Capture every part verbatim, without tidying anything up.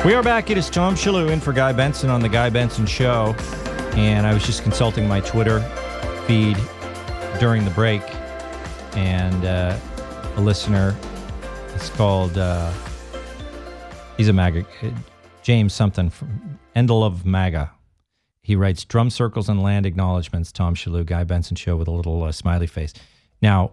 We are back. It is Tom Shillue in for Guy Benson on The Guy Benson Show. And I was just consulting my Twitter feed during the break. And uh, a listener, it's called, uh, he's a MAGA, James something, from Endel of MAGA. He writes, drum circles and land acknowledgements, Tom Shillue, Guy Benson Show, with a little uh, smiley face. Now,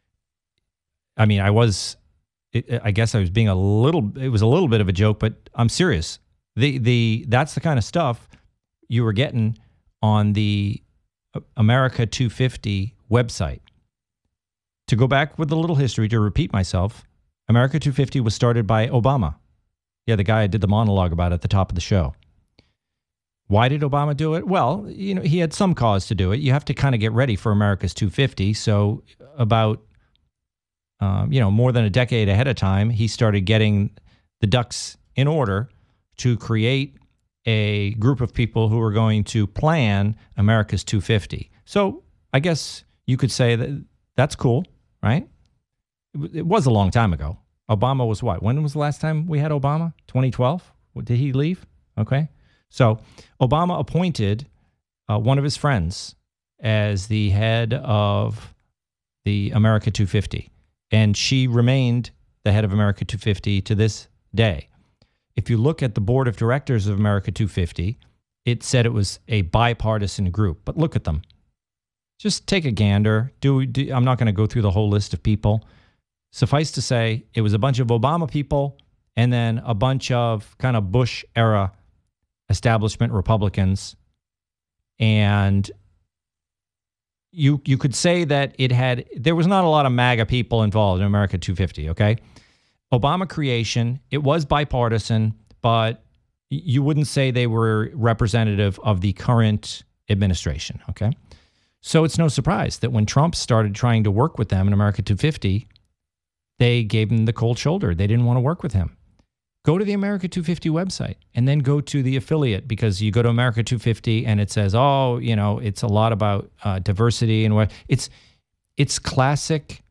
I mean, I was... It, I guess I was being a little, it was a little bit of a joke, but I'm serious. The the That's the kind of stuff you were getting on the America two fifty website. To go back with a little history, to repeat myself, America two fifty was started by Obama. Yeah, the guy I did the monologue about at the top of the show. Why did Obama do it? Well, you know, he had some cause to do it. You have to kind of get ready for America's two fifty. So about Um, you know, more than a decade ahead of time, he started getting the ducks in order to create a group of people who were going to plan America's two fifty. So I guess you could say that that's cool, right? It was a long time ago. Obama was what? When was the last time we had Obama? twenty twelve? Did he leave? Okay. So Obama appointed uh, one of his friends as the head of the America two fifty. And she remained the head of America two fifty to this day. If you look at the board of directors of America two fifty, it said it was a bipartisan group. But look at them. Just take a gander. Do, do I'm not going to go through the whole list of people. Suffice to say, it was a bunch of Obama people and then a bunch of kind of Bush-era establishment Republicans. And You you could say that it had, there was not a lot of MAGA people involved in America two fifty, okay? Obama creation, it was bipartisan, but you wouldn't say they were representative of the current administration, okay? So it's no surprise that when Trump started trying to work with them in America two fifty, they gave him the cold shoulder. They didn't want to work with him. Go to the America two fifty website and then go to the affiliate, because you go to America two fifty and it says, oh, you know, it's a lot about uh, diversity and what it's, it's classic